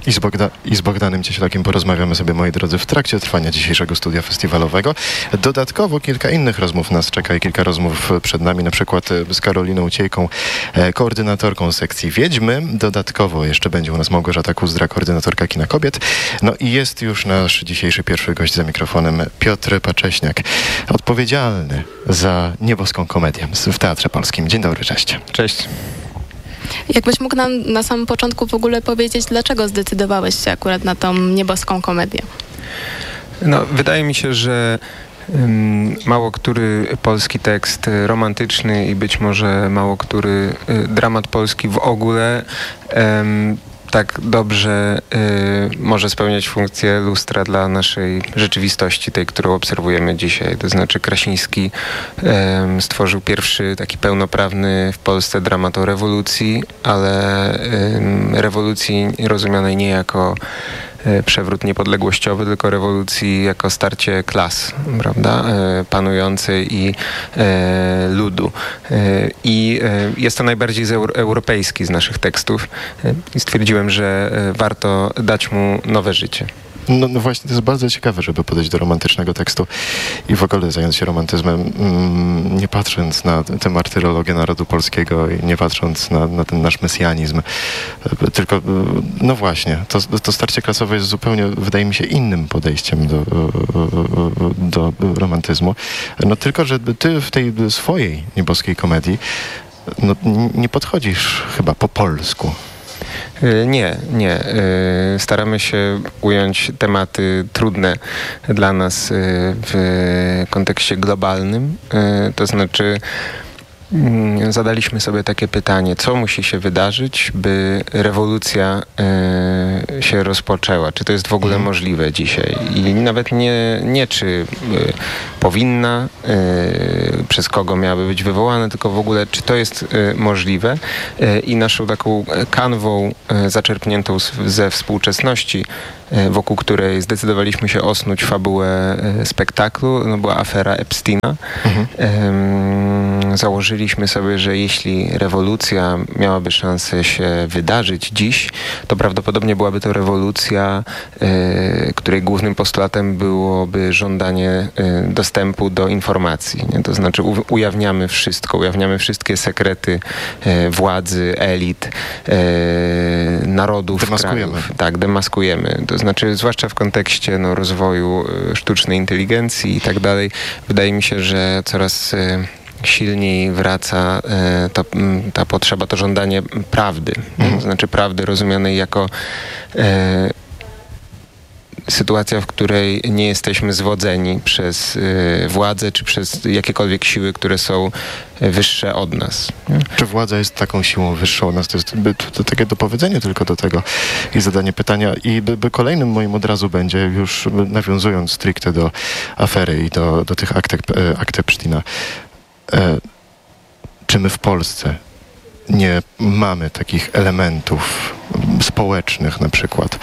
I z Bogdanem Cieślakiem porozmawiamy sobie, moi drodzy, w trakcie trwania dzisiejszego studia festiwalowego. Dodatkowo kilka innych rozmów nas czeka i kilka rozmów przed nami, na przykład z Karoliną Ciejką, koordynatorką sekcji Wiedźmy. Dodatkowo jeszcze będzie u nas Małgorzata Kuzdra, koordynatorka Kina Kobiet. No i jest już nasz dzisiejszy pierwszy gość za mikrofonem, Piotr Pacześniak, odpowiedzialny za Nieboską Komedię w Teatrze Polskim. Dzień dobry, cześć. Cześć. Jakbyś mógł nam na samym początku w ogóle powiedzieć, dlaczego zdecydowałeś się akurat na tą Nieboską Komedię? No, wydaje mi się, że mało który polski tekst romantyczny i być może mało który dramat polski w ogóle tak dobrze może spełniać funkcję lustra dla naszej rzeczywistości, tej, którą obserwujemy dzisiaj. To znaczy Krasiński stworzył pierwszy taki pełnoprawny w Polsce dramat o rewolucji, ale rewolucji rozumianej nie jako przewrót niepodległościowy, tylko rewolucji jako starcie klas, prawda, panującej i ludu. I jest to najbardziej europejski z naszych tekstów i stwierdziłem, że warto dać mu nowe życie. No właśnie, to jest bardzo ciekawe, żeby podejść do romantycznego tekstu i w ogóle zająć się romantyzmem, nie patrząc na tę martyrologię narodu polskiego i nie patrząc na ten nasz mesjanizm. Tylko, no właśnie, to starcie klasowe jest zupełnie, wydaje mi się, innym podejściem do romantyzmu. No tylko, że ty w tej swojej Nieboskiej Komedii nie podchodzisz chyba po polsku. Nie. Staramy się ująć tematy trudne dla nas w kontekście globalnym. To znaczy zadaliśmy sobie takie pytanie, co musi się wydarzyć, by rewolucja się rozpoczęła? Czy to jest w ogóle możliwe dzisiaj? I nawet nie czy powinna, przez kogo miałaby być wywołane, tylko w ogóle, czy to jest możliwe? I naszą taką kanwą zaczerpniętą ze współczesności, wokół której zdecydowaliśmy się osnuć fabułę spektaklu, była afera Epsteina. Założyliśmy sobie, że jeśli rewolucja miałaby szansę się wydarzyć dziś, to prawdopodobnie byłaby to rewolucja, której głównym postulatem byłoby żądanie dostępu do informacji. Nie? To znaczy ujawniamy wszystko, ujawniamy wszystkie sekrety władzy, elit, narodów, krajów. Tak, demaskujemy. To znaczy, zwłaszcza w kontekście rozwoju sztucznej inteligencji i tak dalej, wydaje mi się, że coraz silniej wraca ta potrzeba, to żądanie prawdy. To znaczy prawdy rozumianej jako sytuacja, w której nie jesteśmy zwodzeni przez władzę czy przez jakiekolwiek siły, które są wyższe od nas. Czy władza jest taką siłą wyższą od nas? To jest to takie dopowiedzenie tylko do tego i zadanie pytania. I kolejnym moim od razu będzie, już nawiązując stricte do afery i do tych akt Epsteina. Czy my w Polsce nie mamy takich elementów społecznych na przykład,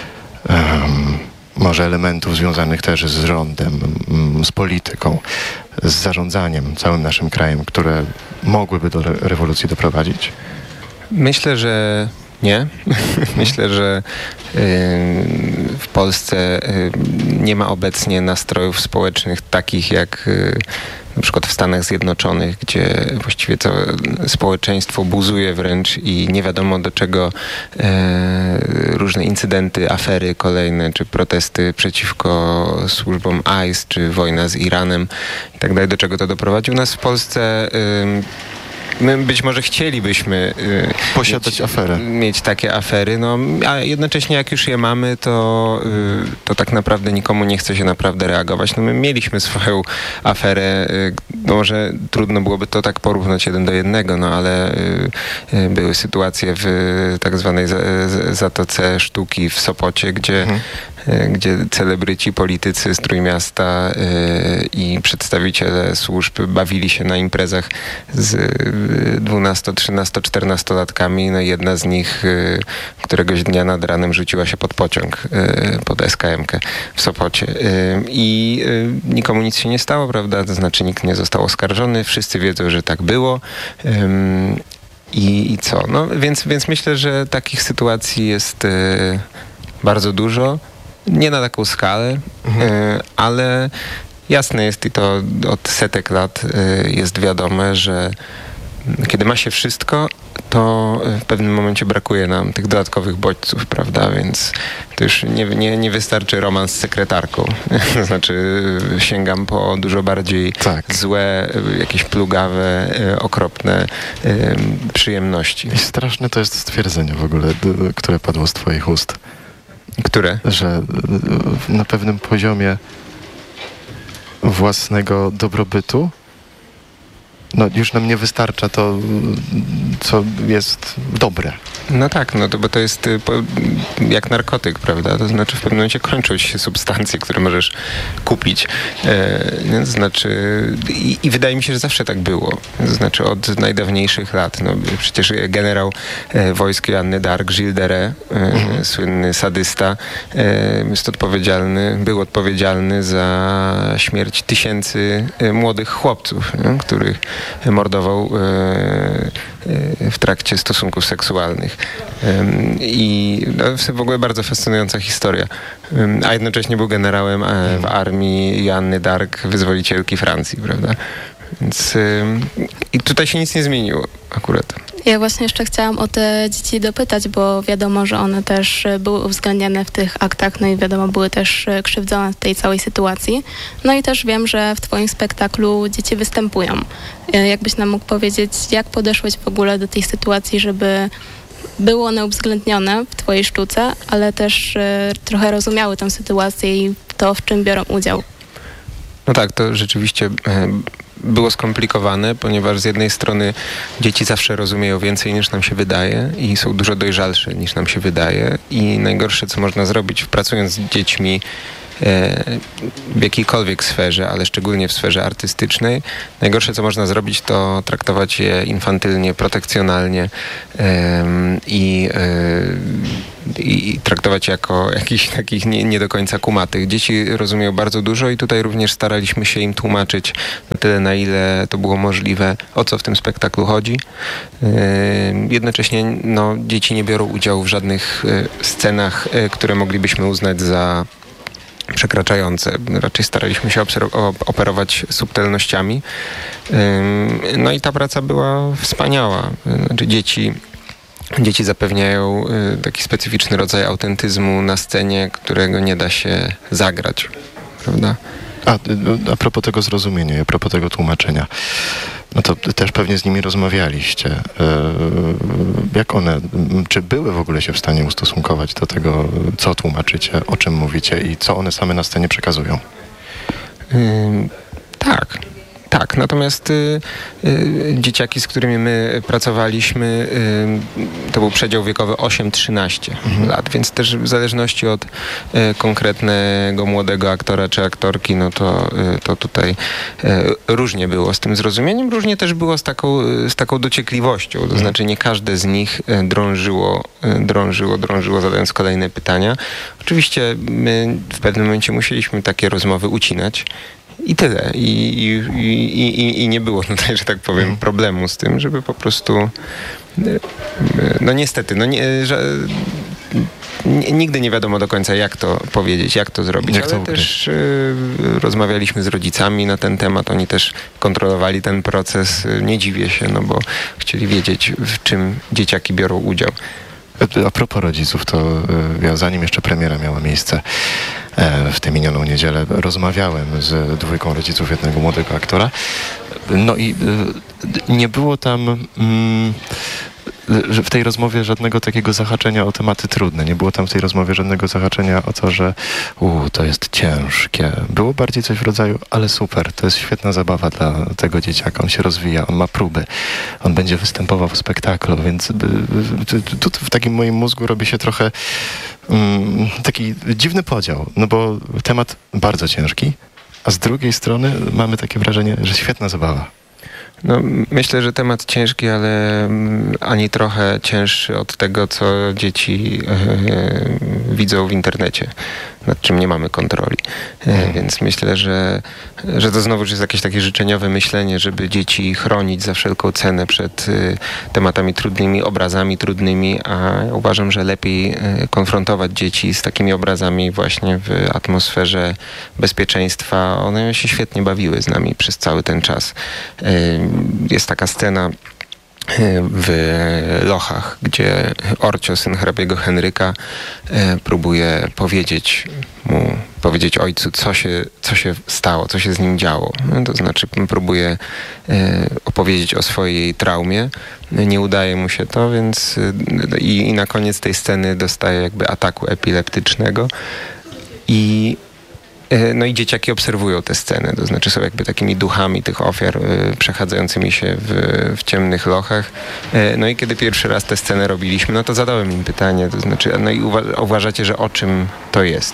może elementów związanych też z rządem, z polityką, z zarządzaniem całym naszym krajem, które mogłyby do rewolucji doprowadzić? Myślę, że nie. Myślę, że w Polsce nie ma obecnie nastrojów społecznych takich jak na przykład w Stanach Zjednoczonych, gdzie właściwie całe społeczeństwo buzuje wręcz i nie wiadomo do czego różne incydenty, afery kolejne, czy protesty przeciwko służbom ICE, czy wojna z Iranem i tak dalej, do czego to doprowadzi. U nas w Polsce my być może chcielibyśmy posiadać aferę. Mieć takie afery, a jednocześnie jak już je mamy, to tak naprawdę nikomu nie chce się naprawdę reagować. My mieliśmy swoją aferę, może trudno byłoby to tak porównać 1 do 1, ale były sytuacje w tak zwanej Zatoce Sztuki w Sopocie, gdzie celebryci, politycy z Trójmiasta i przedstawiciele służb bawili się na imprezach z 12, 13, 14-latkami. Jedna z nich któregoś dnia nad ranem rzuciła się pod pociąg, pod SKM-kę w Sopocie. I nikomu nic się nie stało, prawda? To znaczy nikt nie został oskarżony. Wszyscy wiedzą, że tak było. I co? Więc myślę, że takich sytuacji jest bardzo dużo. Nie na taką skalę, ale jasne jest i to od setek lat jest wiadome, że kiedy ma się wszystko, to w pewnym momencie brakuje nam tych dodatkowych bodźców, prawda? Więc to już nie wystarczy romans z sekretarką. Znaczy sięgam po dużo bardziej złe, jakieś plugawe, okropne przyjemności. I straszne to jest stwierdzenie w ogóle, które padło z twoich ust. Które? Że na pewnym poziomie własnego dobrobytu już nam nie wystarcza to, co jest dobre. No tak, bo to jest jak narkotyk, prawda? To znaczy w pewnym momencie kończą się substancje, które możesz kupić. I wydaje mi się, że zawsze tak było. To znaczy od najdawniejszych lat. Przecież generał wojsk Joanny d'Arc, Gilles de Rais, słynny sadysta, był odpowiedzialny za śmierć tysięcy młodych chłopców, których mordował w trakcie stosunków seksualnych. I w ogóle bardzo fascynująca historia. A jednocześnie był generałem w armii Joanny d'Arc, wyzwolicielki Francji, prawda? Więc i tutaj się nic nie zmieniło akurat. Ja właśnie jeszcze chciałam o te dzieci dopytać, bo wiadomo, że one też były uwzględniane w tych aktach, no i wiadomo, były też krzywdzone w tej całej sytuacji. No i też wiem, że w twoim spektaklu dzieci występują. Jakbyś nam mógł powiedzieć, jak podeszłeś w ogóle do tej sytuacji, żeby były one uwzględnione w twojej sztuce, ale też trochę rozumiały tę sytuację i to, w czym biorą udział? No tak, to rzeczywiście było skomplikowane, ponieważ z jednej strony dzieci zawsze rozumieją więcej niż nam się wydaje i są dużo dojrzalsze niż nam się wydaje i najgorsze, co można zrobić pracując z dziećmi w jakiejkolwiek sferze, ale szczególnie w sferze artystycznej, najgorsze, co można zrobić, to traktować je infantylnie, protekcjonalnie i traktować jako jakichś takich nie do końca kumatych. Dzieci rozumieją bardzo dużo i tutaj również staraliśmy się im tłumaczyć na tyle, na ile to było możliwe, o co w tym spektaklu chodzi. Jednocześnie dzieci nie biorą udziału w żadnych scenach, które moglibyśmy uznać za przekraczające. Raczej staraliśmy się operować subtelnościami. No i ta praca była wspaniała. Znaczy dzieci zapewniają taki specyficzny rodzaj autentyzmu na scenie, którego nie da się zagrać, prawda? A propos tego zrozumienia, a propos tego tłumaczenia, to też pewnie z nimi rozmawialiście. Jak one, czy były w ogóle się w stanie ustosunkować do tego, co tłumaczycie, o czym mówicie i co one same na scenie przekazują? Tak, natomiast dzieciaki, z którymi my pracowaliśmy, to był przedział wiekowy 8-13 lat, więc też w zależności od konkretnego młodego aktora czy aktorki, to tutaj różnie było z tym zrozumieniem, różnie też było z taką dociekliwością, to znaczy nie każde z nich drążyło zadając kolejne pytania. Oczywiście my w pewnym momencie musieliśmy takie rozmowy ucinać. I tyle. I nie było tutaj, że tak powiem, problemu z tym, żeby po prostu niestety, nigdy nie wiadomo do końca, jak to powiedzieć, jak to zrobić, ale też rozmawialiśmy z rodzicami na ten temat, oni też kontrolowali ten proces, nie dziwię się, bo chcieli wiedzieć, w czym dzieciaki biorą udział. A propos rodziców, to ja zanim jeszcze premiera miała miejsce w tę minioną niedzielę, rozmawiałem z dwójką rodziców jednego młodego aktora. No i nie było tam w tej rozmowie żadnego takiego zahaczenia o tematy trudne. Nie było tam w tej rozmowie żadnego zahaczenia o to, że to jest ciężkie. Było bardziej coś w rodzaju, ale super, to jest świetna zabawa dla tego dzieciaka. On się rozwija, on ma próby, on będzie występował w spektaklu, więc tu w takim moim mózgu robi się trochę taki dziwny podział, bo temat bardzo ciężki, a z drugiej strony mamy takie wrażenie, że świetna zabawa. Myślę, że temat ciężki, ale ani trochę cięższy od tego, co dzieci widzą w internecie. nad czym nie mamy kontroli. Więc myślę, że to znowu jest jakieś takie życzeniowe myślenie, żeby dzieci chronić za wszelką cenę przed tematami trudnymi, obrazami trudnymi, a uważam, że lepiej konfrontować dzieci z takimi obrazami właśnie w atmosferze bezpieczeństwa. One się świetnie bawiły z nami przez cały ten czas. Jest taka scena w Lochach, gdzie Orcio, syn hrabiego Henryka, próbuje powiedzieć ojcu, co się stało, co się z nim działo. To znaczy próbuje opowiedzieć o swojej traumie. Nie udaje mu się to, więc i na koniec tej sceny dostaje jakby ataku epileptycznego. No i dzieciaki obserwują te sceny, to znaczy są jakby takimi duchami tych ofiar przechadzającymi się w ciemnych lochach. No i kiedy pierwszy raz tę scenę robiliśmy, no to zadałem im pytanie, to znaczy, no i uważacie, że o czym to jest?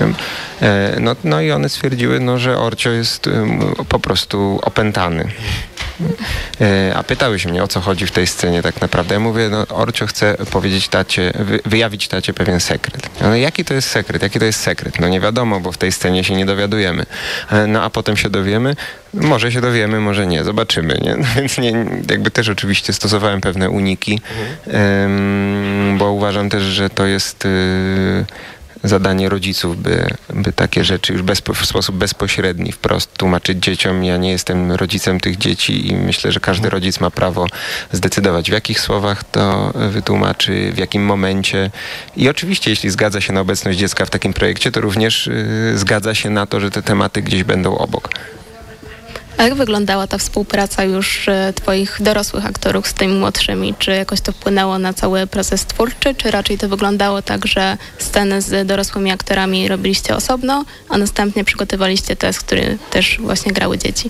No i one stwierdziły, no, że Orcio jest po prostu opętany. A pytały się mnie, o co chodzi w tej scenie tak naprawdę. Ja mówię, no Orcio chce powiedzieć tacie, wyjawić tacie pewien sekret. No jaki to jest sekret? Jaki to jest sekret? No nie wiadomo, bo w tej scenie się nie dowiadujemy. No a potem się dowiemy. Może się dowiemy, może nie. Zobaczymy, nie? No, więc jakby też oczywiście stosowałem pewne uniki, bo uważam też, że to jest zadanie rodziców, by takie rzeczy już w sposób bezpośredni, wprost tłumaczyć dzieciom. Ja nie jestem rodzicem tych dzieci i myślę, że każdy rodzic ma prawo zdecydować, w jakich słowach to wytłumaczy, w jakim momencie. I oczywiście, jeśli zgadza się na obecność dziecka w takim projekcie, to również zgadza się na to, że te tematy gdzieś będą obok. A jak wyglądała ta współpraca już twoich dorosłych aktorów z tymi młodszymi? Czy jakoś to wpłynęło na cały proces twórczy, czy raczej to wyglądało tak, że sceny z dorosłymi aktorami robiliście osobno, a następnie przygotowaliście test, który też właśnie grały dzieci?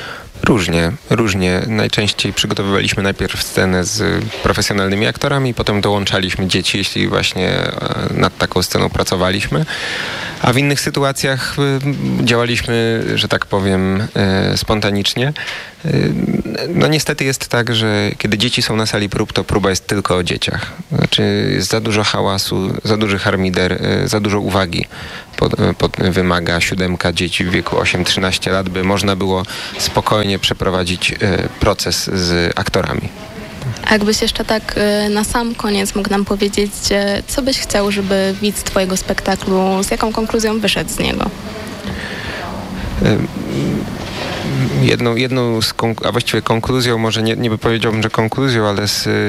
Różnie. Najczęściej przygotowywaliśmy najpierw scenę z profesjonalnymi aktorami, potem dołączaliśmy dzieci, jeśli właśnie nad taką sceną pracowaliśmy. A w innych sytuacjach działaliśmy, że tak powiem, spontanicznie. No niestety jest tak, że kiedy dzieci są na sali prób, to próba jest tylko o dzieciach. Znaczy jest za dużo hałasu, za duży harmider, za dużo uwagi wymaga 7 dzieci w wieku 8-13 lat, by można było spokojnie przeprowadzić proces z aktorami. A jakbyś jeszcze tak na sam koniec mógł nam powiedzieć, co byś chciał, żeby widz twojego spektaklu, z jaką konkluzją wyszedł z niego? Jedną a właściwie konkluzją, może nie powiedziałbym, że konkluzją, ale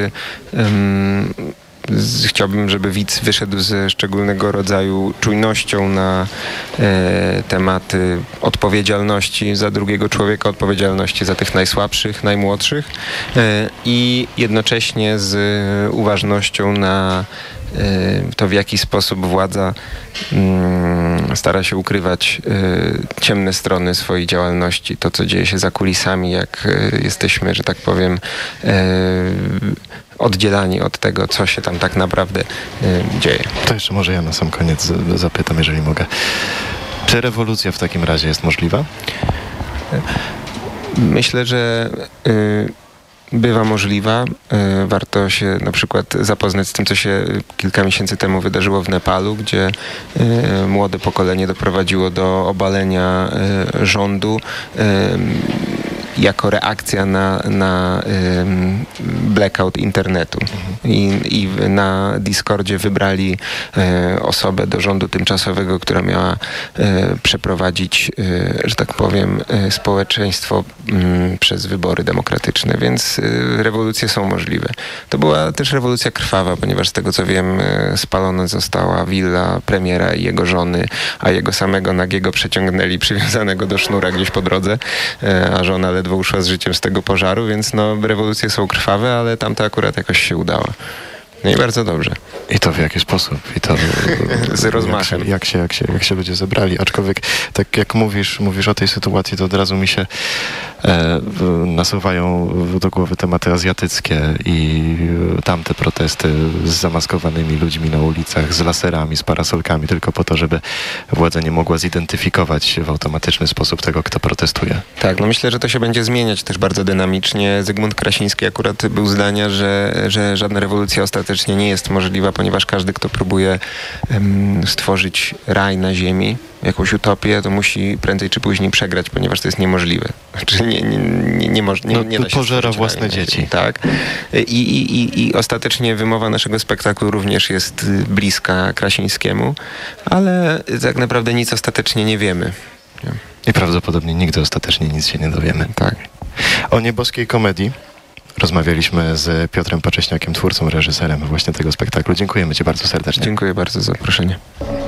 chciałbym, żeby widz wyszedł ze szczególnego rodzaju czujnością na tematy odpowiedzialności za drugiego człowieka, odpowiedzialności za tych najsłabszych, najmłodszych i jednocześnie z uważnością na to, w jaki sposób władza stara się ukrywać ciemne strony swojej działalności, to, co dzieje się za kulisami, jak jesteśmy, że tak powiem, oddzielani od tego, co się tam tak naprawdę dzieje. To jeszcze może ja na sam koniec zapytam, jeżeli mogę. Czy rewolucja w takim razie jest możliwa? Myślę, że bywa możliwa. Warto się na przykład zapoznać z tym, co się kilka miesięcy temu wydarzyło w Nepalu, gdzie młode pokolenie doprowadziło do obalenia rządu jako reakcja na blackout internetu. I na Discordzie wybrali osobę do rządu tymczasowego, która miała przeprowadzić, że tak powiem, społeczeństwo przez wybory demokratyczne, więc rewolucje są możliwe. To była też rewolucja krwawa, ponieważ z tego co wiem, spalona została willa premiera i jego żony, a jego samego nagiego przeciągnęli przywiązanego do sznura gdzieś po drodze, a żona ledwo uszła z życiem z tego pożaru, więc no rewolucje są krwawe, ale tamta akurat jakoś się udała. No i bardzo dobrze. I to w jaki sposób? I to z rozmachem. Jak się ludzie zebrali. Aczkolwiek tak jak mówisz o tej sytuacji, to od razu mi się nasuwają do głowy tematy azjatyckie i tamte protesty z zamaskowanymi ludźmi na ulicach, z laserami, z parasolkami, tylko po to, żeby władza nie mogła zidentyfikować w automatyczny sposób tego, kto protestuje. Tak, no myślę, że to się będzie zmieniać też bardzo dynamicznie. Zygmunt Krasiński akurat był zdania, że żadna rewolucja ostatecznie ostatecznie nie jest możliwa, ponieważ każdy, kto próbuje stworzyć raj na ziemi, jakąś utopię, to musi prędzej czy później przegrać, ponieważ to jest niemożliwe. Znaczy nie da się pożera własne dzieci. Tak. I ostatecznie wymowa naszego spektaklu również jest bliska Krasińskiemu, ale tak naprawdę nic ostatecznie nie wiemy. I prawdopodobnie nigdy ostatecznie nic się nie dowiemy. Tak. O nieboskiej komedii rozmawialiśmy z Piotrem Pacześniakiem, twórcą, reżyserem właśnie tego spektaklu. Dziękujemy Ci bardzo serdecznie. Dziękuję bardzo za zaproszenie.